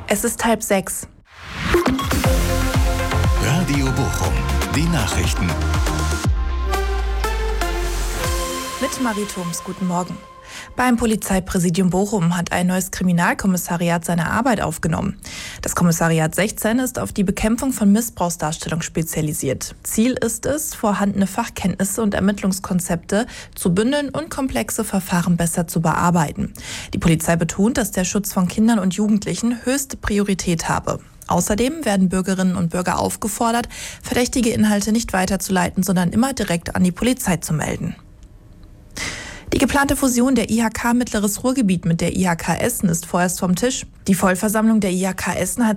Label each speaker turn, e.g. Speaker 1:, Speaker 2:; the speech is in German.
Speaker 1: Es ist 5:30.
Speaker 2: Radio Bochum, die Nachrichten.
Speaker 1: Mit Marie Thoms, guten Morgen. Beim Polizeipräsidium Bochum hat ein neues Kriminalkommissariat seine Arbeit aufgenommen. Das Kommissariat 16 ist auf die Bekämpfung von Missbrauchsdarstellung spezialisiert. Ziel ist es, vorhandene Fachkenntnisse und Ermittlungskonzepte zu bündeln und komplexe Verfahren besser zu bearbeiten. Die Polizei betont, dass der Schutz von Kindern und Jugendlichen höchste Priorität habe. Außerdem werden Bürgerinnen und Bürger aufgefordert, verdächtige Inhalte nicht weiterzuleiten, sondern immer direkt an die Polizei zu melden. Die geplante Fusion der IHK Mittleres Ruhrgebiet mit der IHK Essen ist vorerst vom Tisch. Die Vollversammlung der IHK Essen hat